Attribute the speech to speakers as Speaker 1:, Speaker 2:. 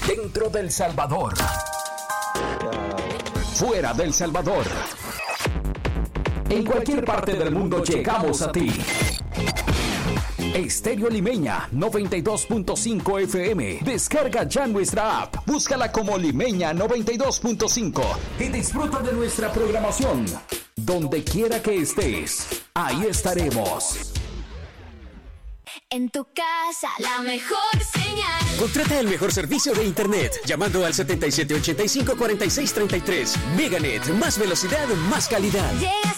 Speaker 1: Dentro del Salvador. Fuera del Salvador. En cualquier parte del mundo llegamos a ti. Estéreo Limeña 92.5 FM. Descarga ya nuestra app. Búscala como Limeña 92.5 y disfruta de nuestra programación. Donde quiera que estés, ahí estaremos.
Speaker 2: En tu casa, la mejor señal.
Speaker 3: Contrata el mejor servicio de internet llamando al 7785-4633. Meganet, más velocidad, más calidad.
Speaker 2: Llegas